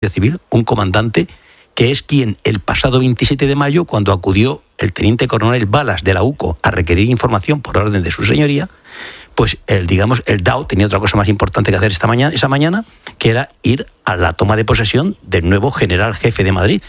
Civil, un comandante que es quien el pasado 27 de mayo, cuando acudió el teniente coronel Balas de la UCO a requerir información por orden de su señoría, pues el DAO tenía otra cosa más importante que hacer esa mañana, que era ir a la toma de posesión del nuevo general jefe de Madrid,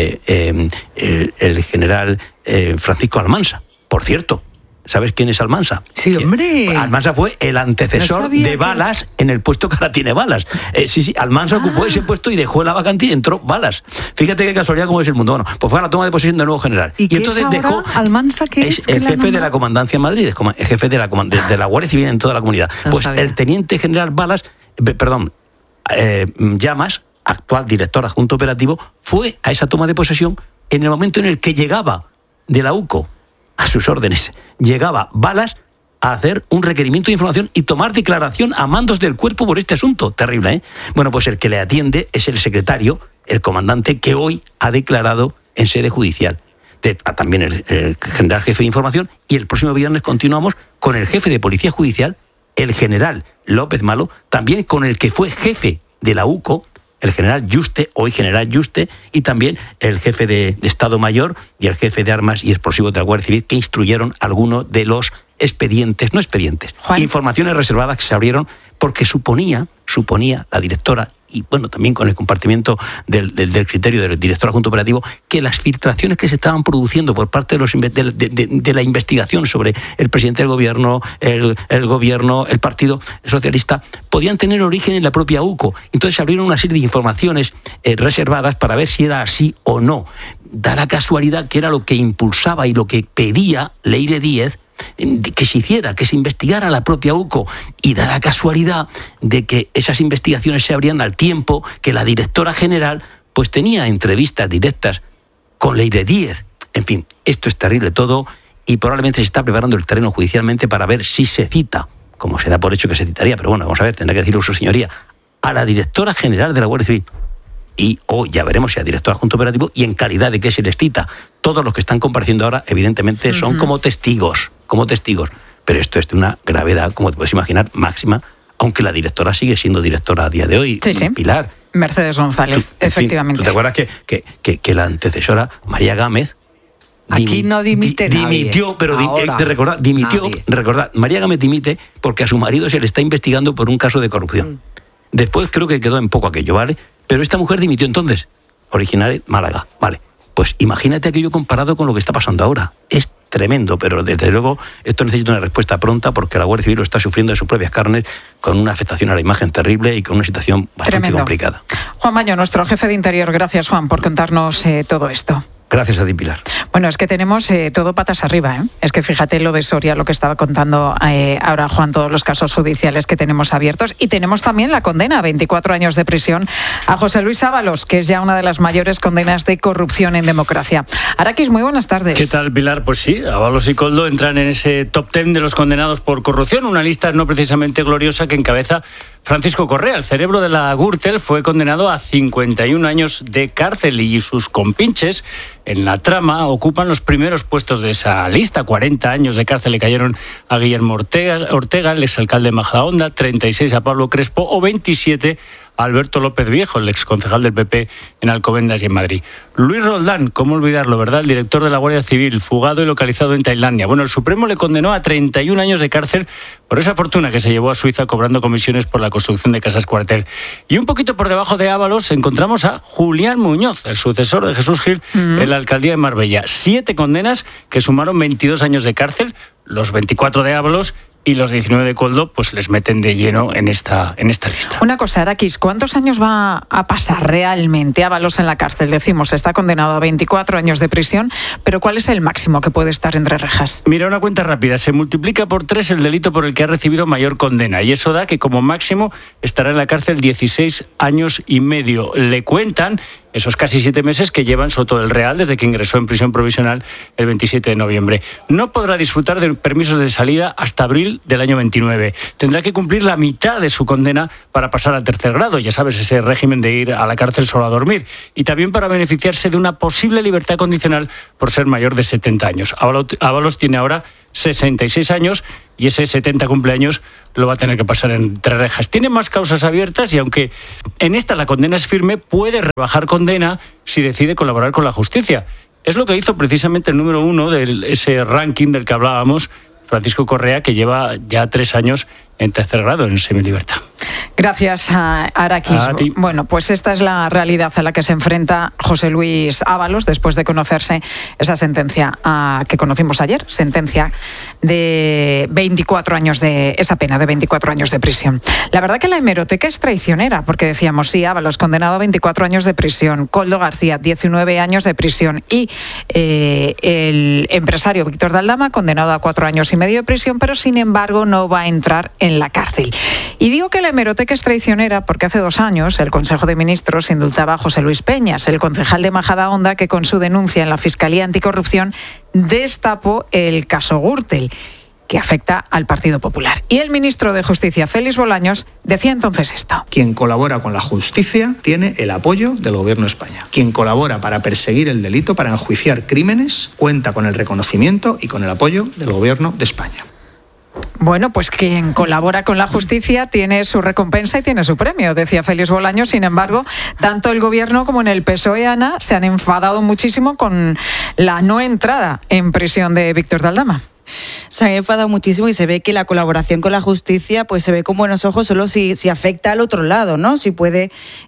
el general Francisco Almansa. Por cierto, ¿sabes quién es Almansa? Sí, hombre. Almansa fue el antecesor de Balas en el puesto que ahora tiene Balas. Sí, Almansa ocupó ese puesto y dejó la vacante y entró Balas. Fíjate qué casualidad cómo es el mundo. Bueno, pues fue a la toma de posesión del nuevo general. ¿Y entonces dejó Almansa, que es el jefe de la comandancia en Madrid, es jefe de la Guardia Civil en toda la comunidad. Pues el teniente general Balas, Llamas, actual director adjunto operativo, fue a esa toma de posesión en el momento en el que llegaba de la UCO a sus órdenes, llegaba Balas a hacer un requerimiento de información y tomar declaración a mandos del cuerpo por este asunto. Terrible, ¿eh? Bueno, pues el que le atiende es el secretario, el comandante, que hoy ha declarado en sede judicial. También el general jefe de información, y el próximo viernes continuamos con el jefe de policía judicial, el general López Malo, también con el que fue jefe de la UCO, el general Yuste, hoy general Yuste, y también el jefe de Estado Mayor y el jefe de Armas y Explosivos de la Guardia Civil, que instruyeron algunos de los informaciones reservadas que se abrieron, porque suponía la directora, y bueno, también con el compartimiento del criterio del director adjunto operativo, que las filtraciones que se estaban produciendo por parte de la investigación sobre el presidente del gobierno, el gobierno, el Partido Socialista, podían tener origen en la propia UCO. Entonces se abrieron una serie de informaciones reservadas para ver si era así o no. Da la casualidad que era lo que impulsaba y lo que pedía Leire Díez, que se hiciera, que se investigara la propia UCO, y da la casualidad de que esas investigaciones se abrían al tiempo que la directora general pues tenía entrevistas directas con Leire Díez. En fin, esto es terrible todo, y probablemente se está preparando el terreno judicialmente para ver si se cita, como se da por hecho que se citaría, pero bueno, vamos a ver, tendrá que decirlo su señoría, a la directora general de la Guardia Civil. Y ya veremos si a director adjunto operativo, y en calidad de que se les cita. Todos los que están compareciendo ahora, evidentemente, son como testigos. Pero esto es de una gravedad, como te puedes imaginar, máxima, aunque la directora sigue siendo directora a día de hoy, sí. Pilar. Mercedes González, efectivamente. ¿Tú te acuerdas que la antecesora, María Gámez, aquí no dimite dimitió, pero recordad, María Gámez dimite porque a su marido se le está investigando por un caso de corrupción. Después creo que quedó en poco aquello, ¿vale? Pero esta mujer dimitió entonces, originaria de Málaga, ¿vale? Pues imagínate aquello comparado con lo que está pasando ahora. Es tremendo, pero desde luego esto necesita una respuesta pronta, porque la Guardia Civil lo está sufriendo de sus propias carnes, con una afectación a la imagen terrible y con una situación bastante complicada. Juan Maño, nuestro jefe de Interior, gracias, Juan, por contarnos todo esto. Gracias a ti, Pilar. Bueno, es que tenemos todo patas arriba, ¿eh? Es que fíjate lo de Soria, lo que estaba contando ahora Juan, todos los casos judiciales que tenemos abiertos. Y tenemos también la condena, 24 años de prisión, a José Luis Ábalos, que es ya una de las mayores condenas de corrupción en democracia. Araquis, muy buenas tardes. ¿Qué tal, Pilar? Pues sí, Ábalos y Koldo entran en ese top 10 de los condenados por corrupción, una lista no precisamente gloriosa que encabeza Francisco Correa. El cerebro de la Gürtel fue condenado a 51 años de cárcel, y sus compinches en la trama ocupan los primeros puestos de esa lista. 40 años de cárcel le cayeron a Guillermo Ortega, el exalcalde de Majadahonda, 36 a Pablo Crespo o 27 a Alberto López Viejo, el exconcejal del PP en Alcobendas y en Madrid. Luis Roldán, cómo olvidarlo, ¿verdad? El director de la Guardia Civil, fugado y localizado en Tailandia. Bueno, el Supremo le condenó a 31 años de cárcel por esa fortuna que se llevó a Suiza cobrando comisiones por la construcción de casas cuartel. Y un poquito por debajo de Ábalos encontramos a Julián Muñoz, el sucesor de Jesús Gil en la alcaldía de Marbella. 7 condenas que sumaron 22 años de cárcel, los 24 de Ábalos y los 19 de Koldo, pues les meten de lleno en esta lista. Una cosa, Araquis, ¿cuántos años va a pasar realmente Ábalos en la cárcel? Decimos, está condenado a 24 años de prisión, pero ¿cuál es el máximo que puede estar entre rejas? Mira, una cuenta rápida, se multiplica por 3 el delito por el que ha recibido mayor condena, y eso da que como máximo estará en la cárcel 16 años y medio. Le cuentan esos casi 7 meses que lleva en Soto del Real desde que ingresó en prisión provisional el 27 de noviembre. No podrá disfrutar de permisos de salida hasta abril del año 29. Tendrá que cumplir la mitad de su condena para pasar al tercer grado, ya sabes, ese régimen de ir a la cárcel solo a dormir, y también para beneficiarse de una posible libertad condicional por ser mayor de 70 años. Ábalos tiene ahora 66 años, y ese 70 cumpleaños lo va a tener que pasar entre rejas. Tiene más causas abiertas y aunque en esta la condena es firme, puede rebajar condena si decide colaborar con la justicia. Es lo que hizo precisamente el número 1 de ese ranking del que hablábamos, Francisco Correa, que lleva ya 3 años en tercer grado en semilibertad. Gracias, Araquis. Bueno, pues esta es la realidad a la que se enfrenta José Luis Ábalos después de conocerse esa sentencia que conocimos ayer, sentencia de 24 años esa pena de 24 años de prisión. La verdad que la hemeroteca es traicionera, porque decíamos, sí, Ábalos condenado a 24 años de prisión, Koldo García 19 años de prisión y el empresario Víctor de Aldama condenado a 4 años y medio de prisión, pero sin embargo no va a entrar en la cárcel. Y digo que la hemeroteca es traicionera porque hace 2 años el Consejo de Ministros indultaba a José Luis Peñas, el concejal de Majadahonda, que con su denuncia en la Fiscalía Anticorrupción destapó el caso Gürtel, que afecta al Partido Popular. Y el ministro de Justicia, Félix Bolaños, decía entonces esto. Quien colabora con la justicia tiene el apoyo del Gobierno de España. Quien colabora para perseguir el delito, para enjuiciar crímenes, cuenta con el reconocimiento y con el apoyo del Gobierno de España. Bueno, pues quien colabora con la justicia tiene su recompensa y tiene su premio, decía Félix Bolaños. Sin embargo, tanto el Gobierno como en el PSOE, Ana, se han enfadado muchísimo con la no entrada en prisión de Víctor de Aldama. Se han enfadado muchísimo y se ve que la colaboración con la justicia pues se ve con buenos ojos solo si afecta al otro lado, ¿no? Si puede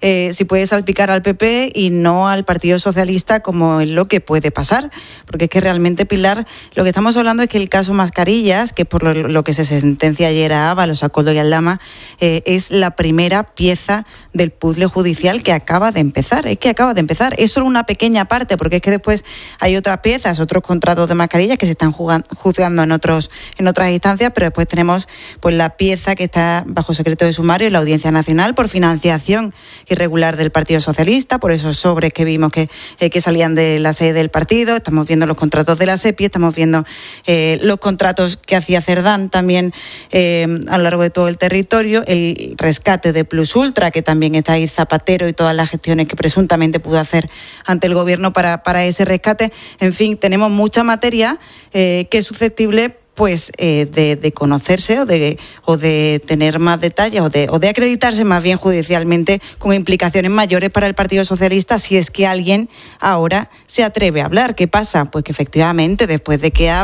salpicar al PP y no al Partido Socialista, como es lo que puede pasar. Porque es que realmente, Pilar, lo que estamos hablando es que el caso Mascarillas, que por lo que se sentencia ayer a Ábalos, a Koldo y a Aldama, es la primera pieza del puzzle judicial que acaba de empezar. Es que acaba de empezar. Es solo una pequeña parte, porque es que después hay otras piezas, otros contratos de mascarillas que se están juzgando en otras instancias, pero después tenemos pues la pieza que está bajo secreto de sumario en la Audiencia Nacional por financiación irregular del Partido Socialista, por esos sobres que vimos que salían de la sede del partido. Estamos viendo los contratos de la SEPI, estamos viendo los contratos que hacía Cerdán también a lo largo de todo el territorio, el rescate de Plus Ultra, que también está ahí Zapatero y todas las gestiones que presuntamente pudo hacer ante el Gobierno para ese rescate. En fin, tenemos mucha materia que es susceptible pues de conocerse o de tener más detalles o de acreditarse más bien judicialmente, con implicaciones mayores para el Partido Socialista, si es que alguien ahora se atreve a hablar. ¿Qué pasa? Pues que efectivamente después de que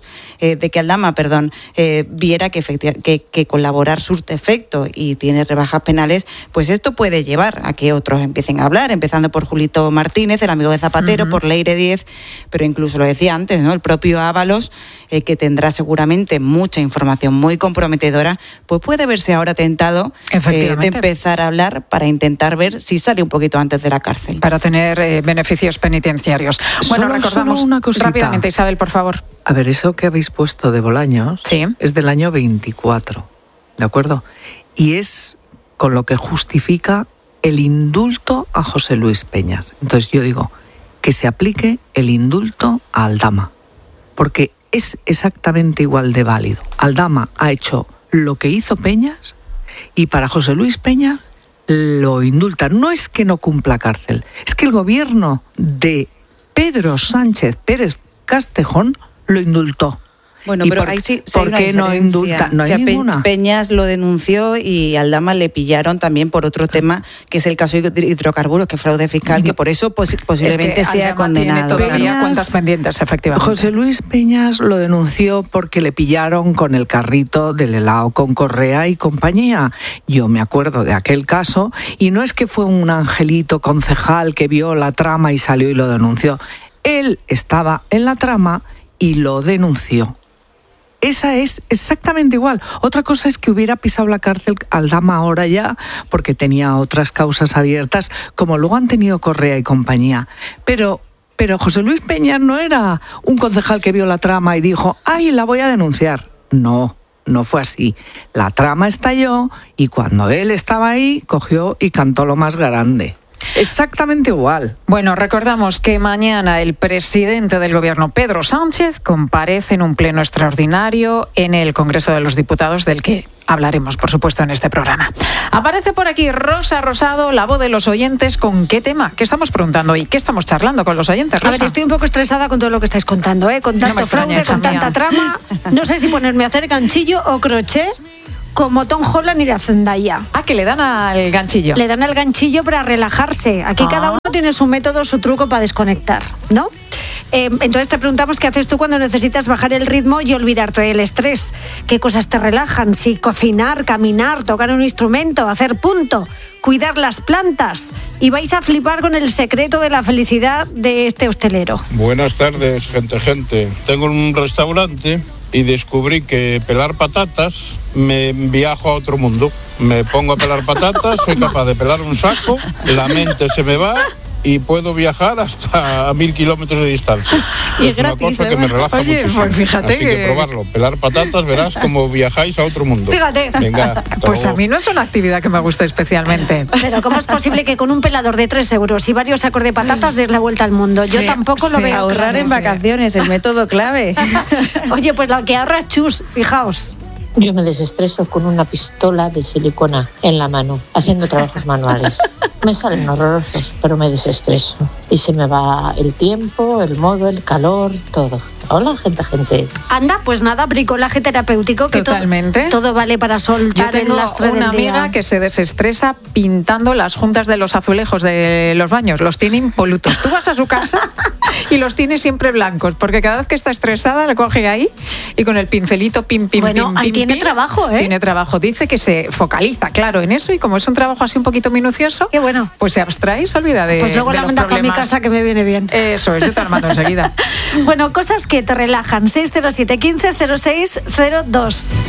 Aldama viera que colaborar surte efecto y tiene rebajas penales, pues esto puede llevar a que otros empiecen a hablar, empezando por Julito Martínez, el amigo de Zapatero, por Leire Díez, pero incluso lo decía antes, ¿no? El propio Ábalos, que tendrá seguramente mucha información muy comprometedora, pues puede verse ahora tentado de empezar a hablar para intentar ver si sale un poquito antes de la cárcel. Para tener beneficios penitenciarios. Bueno, recordamos una cosita rápidamente, Isabel, por favor. A ver, eso que habéis puesto de Bolaños es del año 24, ¿de acuerdo? Y es con lo que justifica el indulto a José Luis Peñas. Entonces yo digo que se aplique el indulto a Aldama, porque es exactamente igual de válido. Aldama ha hecho lo que hizo Peñas y para José Luis Peñas lo indultan. No es que no cumpla cárcel, es que el Gobierno de Pedro Sánchez Pérez Castejón lo indultó. Bueno, pero ahí sí ¿por qué no indulta? No hay ninguna. Peñas lo denunció y Aldama le pillaron también por otro tema, que es el caso de hidrocarburos, que es fraude fiscal, que por eso posiblemente sea condenado. Tiene todavía cuentas pendientes, efectivamente. José Luis Peñas lo denunció porque le pillaron con el carrito del helado con Correa y compañía. Yo me acuerdo de aquel caso y no es que fue un angelito concejal que vio la trama y salió y lo denunció. Él estaba en la trama y lo denunció. Esa es exactamente igual. Otra cosa es que hubiera pisado la cárcel Aldama ahora ya, porque tenía otras causas abiertas, como luego han tenido Correa y compañía. Pero José Luis Peñas no era un concejal que vio la trama y dijo, ¡ay, la voy a denunciar! No fue así. La trama estalló y cuando él estaba ahí, cogió y cantó lo más grande. Exactamente igual. Bueno, recordamos que mañana el presidente del Gobierno, Pedro Sánchez, comparece en un pleno extraordinario en el Congreso de los Diputados, del que hablaremos, por supuesto, en este programa. Aparece por aquí Rosa Rosado, la voz de los oyentes. ¿Con qué tema? ¿Qué estamos preguntando hoy? ¿Qué estamos charlando con los oyentes, Rosa? A ver, estoy un poco estresada con todo lo que estáis contando, ¿eh? Con tanto fraude, con tanta trama. No sé si ponerme a hacer ganchillo o crochet como Tom Holland y la Zendaya. Ah, que le dan al ganchillo. Le dan al ganchillo para relajarse. Aquí cada uno tiene su método, su truco para desconectar, ¿no? Entonces te preguntamos qué haces tú cuando necesitas bajar el ritmo y olvidarte del estrés. ¿Qué cosas te relajan? Si cocinar, caminar, tocar un instrumento, hacer punto, cuidar las plantas. Y vais a flipar con el secreto de la felicidad de este hostelero. Buenas tardes, gente. Tengo un restaurante y descubrí que pelar patatas me viajo a otro mundo. Me pongo a pelar patatas, soy capaz de pelar un saco, la mente se me va y puedo viajar hasta 1000 kilómetros de distancia. Y es gratis, una cosa que me relaja muchísimo. Pues fíjate así que probarlo, pelar patatas, verás cómo viajáis a otro mundo. Fíjate. Venga, pues a mí no es una actividad que me guste especialmente. Pero ¿cómo es posible que con un pelador de 3 euros y varios sacos de patatas des la vuelta al mundo? Yo tampoco lo veo. Ahorrar en vacaciones, el método clave. Oye, pues lo que ahorras, chus, fijaos. Yo me desestreso con una pistola de silicona en la mano, haciendo trabajos manuales. Me salen horrorosos, pero me desestreso. Y se me va el tiempo, el modo, el calor, todo. Hola, gente. Anda, pues nada, bricolaje terapéutico. Que totalmente. Todo vale para soltar el lastre del día. Yo tengo una amiga que se desestresa pintando las juntas de los azulejos de los baños. Los tiene impolutos. Tú vas a su casa y los tiene siempre blancos, porque cada vez que está estresada le coge ahí y con el pincelito pim. Bueno, ahí tiene trabajo, ¿eh? Tiene trabajo. Dice que se focaliza, claro, en eso, y como es un trabajo así un poquito minucioso, qué bueno, pues se abstrae y se olvida de pues luego de la los manda para mi casa, que me viene bien. Eso es, yo te la mando enseguida. Bueno, cosas que te relajan. 607 15 06 02.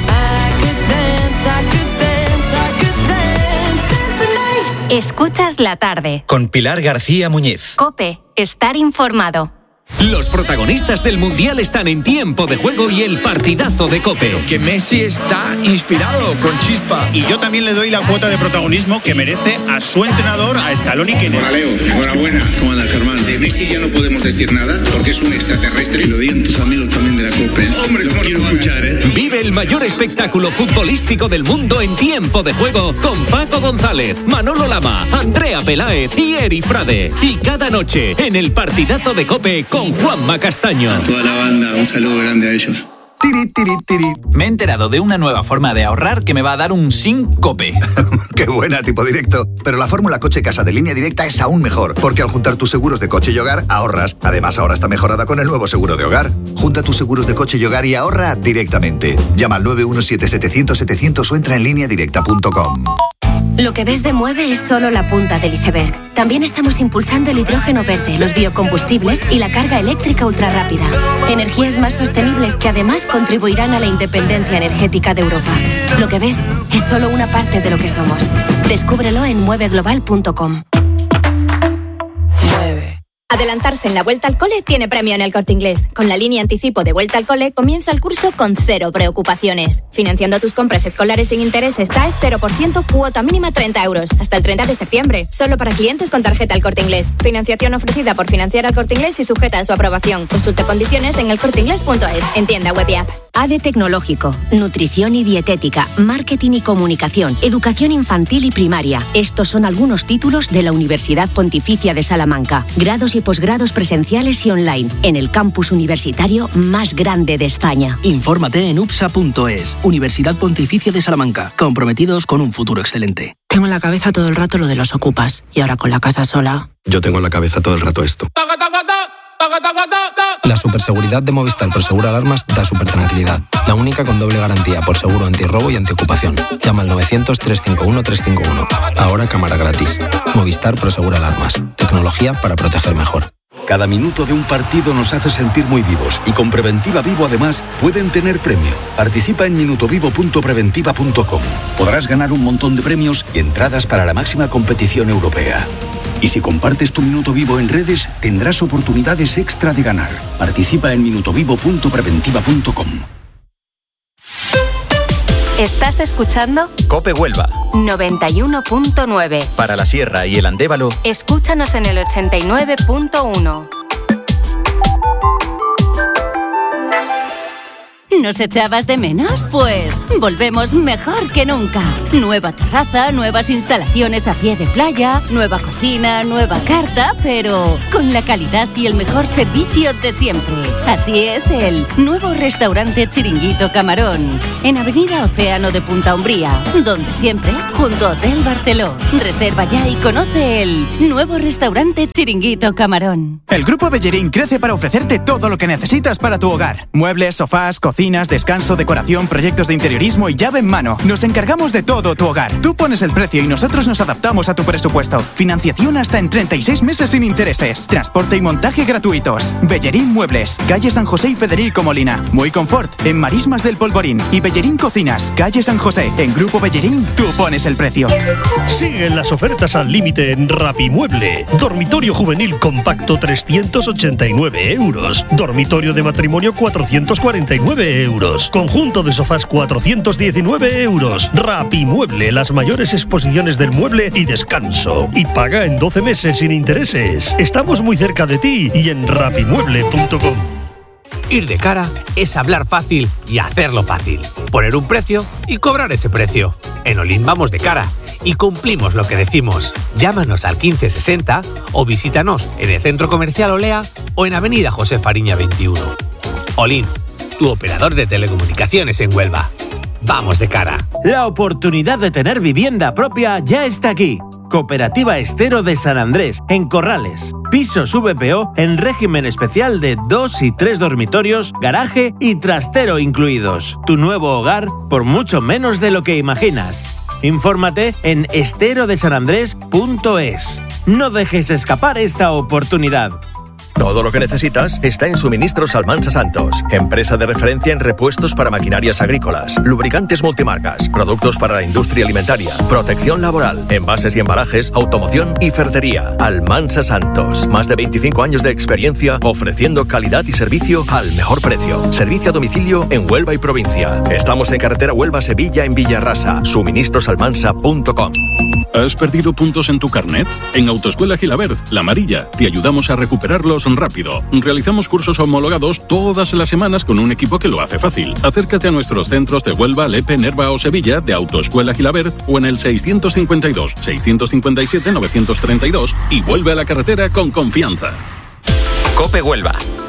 Escuchas la tarde. Con Pilar García Muñiz. COPE. Estar informado. Los protagonistas del Mundial están en Tiempo de Juego y el partidazo de COPE. Que Messi está inspirado, con chispa. Y yo también le doy la cuota de protagonismo que merece a su entrenador, a Scaloni. Hola Leo, enhorabuena. ¿Cómo anda, Germán? De Messi ya no podemos decir nada porque es un extraterrestre. Y lo digan tus amigos también de la COPE. Hombre, lo quiero escuchar, ¿eh? Vive el mayor espectáculo futbolístico del mundo en Tiempo de Juego con Paco González, Manolo Lama, Andrea Peláez y Eri Frade. Y cada noche en el partidazo de COPE con Juanma Castaño. A toda la banda, un saludo grande a ellos. Me he enterado de una nueva forma de ahorrar que me va a dar un SINCOPE. ¡Qué buena, tipo directo! Pero la fórmula coche-casa de Línea Directa es aún mejor, porque al juntar tus seguros de coche y hogar, ahorras. Además, ahora está mejorada con el nuevo seguro de hogar. Junta tus seguros de coche y hogar y ahorra directamente. Llama al 917-700-700 o entra en lineadirecta.com. Lo que ves de Mueve es solo la punta del iceberg. También estamos impulsando el hidrógeno verde, los biocombustibles y la carga eléctrica ultrarrápida. Energías más sostenibles que además contribuirán a la independencia energética de Europa. Lo que ves es solo una parte de lo que somos. Descúbrelo en mueveglobal.com. Adelantarse en la Vuelta al Cole tiene premio en El Corte Inglés. Con la línea anticipo de Vuelta al Cole comienza el curso con 0 preocupaciones. Financiando tus compras escolares sin intereses, TAE 0%, cuota mínima 30 euros. Hasta el 30 de septiembre. Solo para clientes con tarjeta El Corte Inglés. Financiación ofrecida por Financiar al Corte Inglés y sujeta a su aprobación. Consulte condiciones en elcorteinglés.es. En tienda web y app. ADE Tecnológico, Nutrición y Dietética, Marketing y Comunicación, Educación Infantil y Primaria. Estos son algunos títulos de la Universidad Pontificia de Salamanca. Grados y posgrados presenciales y online, en el campus universitario más grande de España. Infórmate en upsa.es, Universidad Pontificia de Salamanca, comprometidos con un futuro excelente. Tengo en la cabeza todo el rato lo de los ocupas, y ahora con la casa sola... Yo tengo en la cabeza todo el rato esto. La superseguridad de Movistar Prosegur Alarmas da supertranquilidad. La única con doble garantía por seguro antirrobo y antiocupación. Llama al 900-351-351. Ahora cámara gratis. Movistar Prosegur Alarmas. Tecnología para proteger mejor. Cada minuto de un partido nos hace sentir muy vivos y con Preventiva Vivo además pueden tener premio. Participa en minutovivo.preventiva.com. Podrás ganar un montón de premios y entradas para la máxima competición europea. Y si compartes tu Minuto Vivo en redes, tendrás oportunidades extra de ganar. Participa en minutovivo.preventiva.com. Estás escuchando COPE Huelva 91.9. para la Sierra y el Andévalo. Escúchanos en el 89.1. ¿Nos echabas de menos? Pues volvemos mejor que nunca. Nueva terraza, nuevas instalaciones a pie de playa, nueva cocina, nueva carta, pero con la calidad y el mejor servicio de siempre. Así es el nuevo restaurante Chiringuito Camarón, en Avenida Océano de Punta Umbría, donde siempre, junto a Hotel Barceló. Reserva ya y conoce el nuevo restaurante Chiringuito Camarón. El Grupo Bellerín crece para ofrecerte todo lo que necesitas para tu hogar. Muebles, sofás, cocinas, descanso, decoración, proyectos de interiorismo y llave en mano. Nos encargamos de todo tu hogar. Tú pones el precio y nosotros nos adaptamos a tu presupuesto. Financiación hasta en 36 meses sin intereses. Transporte y montaje gratuitos. Bellerín Muebles, calle San José y Federico Molina. Muy Confort, en Marismas del Polvorín. Y Bellerín Cocinas, calle San José. En Grupo Bellerín, tú pones el precio. Siguen las ofertas al límite en Rapimueble. Dormitorio juvenil compacto 389 €. Dormitorio de matrimonio 449 €. Conjunto de sofás 419 €. Rapimueble, las mayores exposiciones del mueble y descanso. Y paga en 12 meses sin intereses. Estamos muy cerca de ti y en rapimueble.com. Ir de cara es hablar fácil y hacerlo fácil. Poner un precio y cobrar ese precio. En Olin vamos de cara y cumplimos lo que decimos. Llámanos al 1560 o visítanos en el Centro Comercial Olea o en Avenida José Fariña 21. Olin, tu operador de telecomunicaciones en Huelva. Vamos de cara. La oportunidad de tener vivienda propia ya está aquí. Cooperativa Estero de San Andrés, en Corrales. Pisos VPO en régimen especial de 2 y 3 dormitorios, garaje y trastero incluidos. Tu nuevo hogar por mucho menos de lo que imaginas. Infórmate en esterodesanandres.es. No dejes escapar esta oportunidad. Todo lo que necesitas está en Suministros Almansa Santos, empresa de referencia en repuestos para maquinarias agrícolas, lubricantes multimarcas, productos para la industria alimentaria, protección laboral, envases y embalajes, automoción y ferretería. Almansa Santos, más de 25 años de experiencia ofreciendo calidad y servicio al mejor precio. Servicio a domicilio en Huelva y provincia. Estamos en carretera Huelva-Sevilla en Villarrasa. Suministrosalmansa.com. ¿Has perdido puntos en tu carnet? En Autoescuela Gilabert, La Amarilla, te ayudamos a recuperarlos rápido. Realizamos cursos homologados todas las semanas con un equipo que lo hace fácil. Acércate a nuestros centros de Huelva, Lepe, Nerva o Sevilla de Autoescuela Gilabert o en el 652 657 932 y vuelve a la carretera con confianza. COPE Huelva,